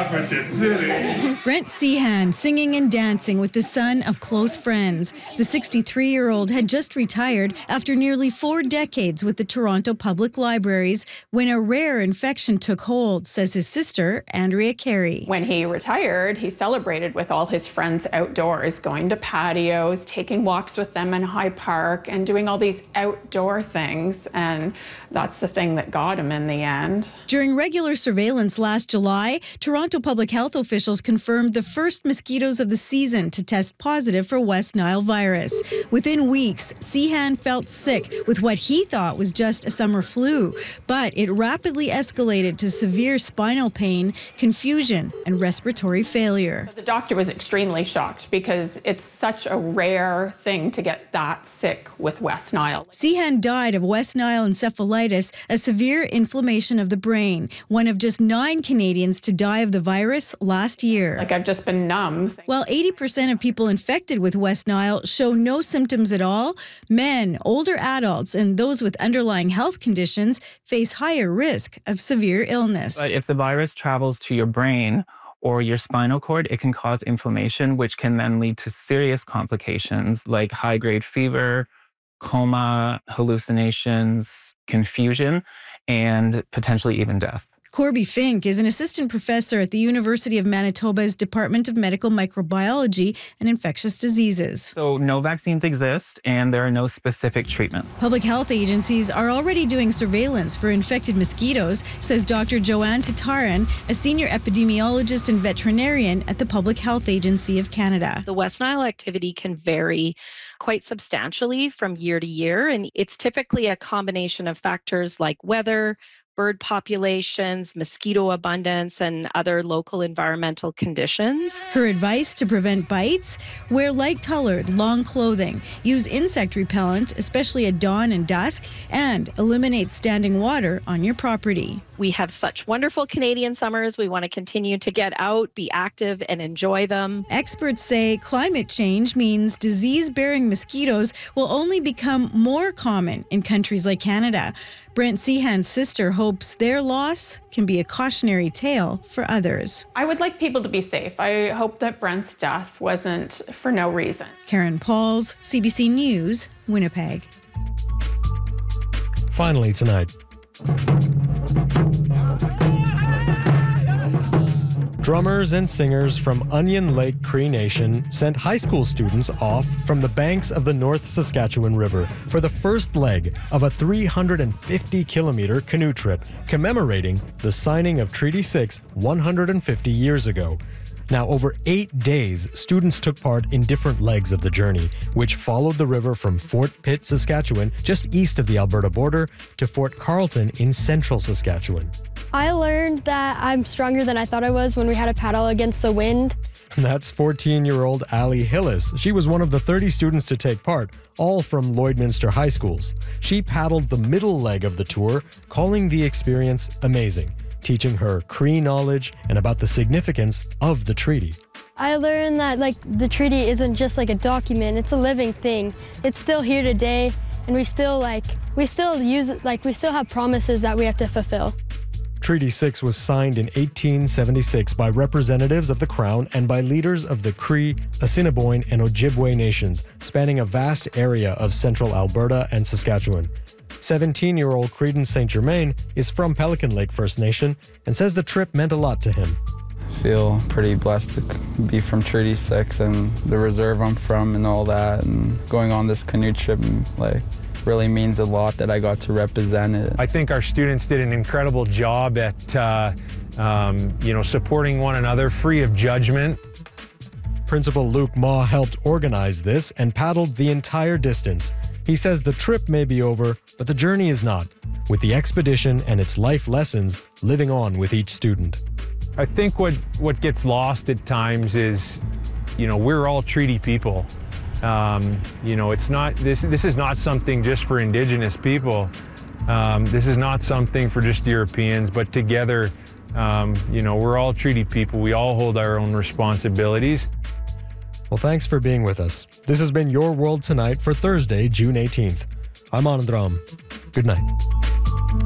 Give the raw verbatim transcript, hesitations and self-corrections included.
Brent Sehan singing and dancing with the son of close friends. The sixty-three-year-old had just retired after nearly four decades with the Toronto Public Libraries when a rare infection took hold, says his sister, Andrea Carey. When he retired, he celebrated with all his friends outdoors, going to patios, taking walks with them in High Park, and doing all these outdoor things. And that's the thing that got him in the end. During regular surveillance last July, Toronto public health officials confirmed the first mosquitoes of the season to test positive for West Nile virus. Within weeks, Sehan felt sick with what he thought was just a summer flu, but it rapidly escalated to severe spinal pain, confusion, and respiratory failure. The doctor was extremely shocked because it's such a rare thing to get that sick with West Nile. Sehan died of West Nile encephalitis, a severe inflammation of the brain, one of just nine Canadians to die of the virus last year. Like, I've just been numb. While eighty percent of people infected with West Nile show no symptoms at all, men, older adults, and those with underlying health conditions face higher risk of severe illness. But if the virus travels to your brain or your spinal cord, it can cause inflammation, which can then lead to serious complications like high-grade fever, coma, hallucinations, confusion, and potentially even death. Corby Fink is an assistant professor at the University of Manitoba's Department of Medical Microbiology and Infectious Diseases. So no vaccines exist, and there are no specific treatments. Public health agencies are already doing surveillance for infected mosquitoes, says Doctor Joanne Tataran, a senior epidemiologist and veterinarian at the Public Health Agency of Canada. The West Nile activity can vary quite substantially from year to year, and it's typically a combination of factors like weather, bird populations, mosquito abundance, and other local environmental conditions. Her advice to prevent bites? Wear light-colored, long clothing, use insect repellent, especially at dawn and dusk, and eliminate standing water on your property. We have such wonderful Canadian summers. We want to continue to get out, be active, and enjoy them. Experts say climate change means disease-bearing mosquitoes will only become more common in countries like Canada. Brent Sehan's sister hopes their loss can be a cautionary tale for others. I would like people to be safe. I hope that Brent's death wasn't for no reason. Karen Pauls, C B C News, Winnipeg. Finally tonight. Drummers and singers from Onion Lake Cree Nation sent high school students off from the banks of the North Saskatchewan River for the first leg of a three hundred fifty kilometer canoe trip commemorating the signing of Treaty six one hundred fifty years ago. Now, over eight days, students took part in different legs of the journey, which followed the river from Fort Pitt, Saskatchewan, just east of the Alberta border, to Fort Carlton in central Saskatchewan. I learned that I'm stronger than I thought I was when we had a paddle against the wind. That's fourteen-year-old Allie Hillis. She was one of the thirty students to take part, all from Lloydminster High Schools. She paddled the middle leg of the tour, calling the experience amazing, teaching her Cree knowledge and about the significance of the treaty. I learned that like the treaty isn't just like a document, it's a living thing. It's still here today, and we still like we still use it, like we still have promises that we have to fulfill. Treaty six was signed in eighteen seventy-six by representatives of the Crown and by leaders of the Cree, Assiniboine, and Ojibwe nations, spanning a vast area of central Alberta and Saskatchewan. seventeen-year-old Creedon Saint Germain is from Pelican Lake First Nation and says the trip meant a lot to him. I feel pretty blessed to be from Treaty six and the reserve I'm from and all that, and going on this canoe trip, like, really means a lot that I got to represent it. I think our students did an incredible job at uh, um, you know, supporting one another free of judgment. Principal Luke Maw helped organize this and paddled the entire distance. He says the trip may be over, but the journey is not, with the expedition and its life lessons living on with each student. I think what, what gets lost at times is, you know, we're all treaty people. Um, you know, it's not, this, this is not something just for Indigenous people. Um, this is not something for just Europeans, but together, um, you know, we're all treaty people. We all hold our own responsibilities. Well, thanks for being with us. This has been Your World Tonight for Thursday, June eighteenth. I'm Anand Ram. Good night.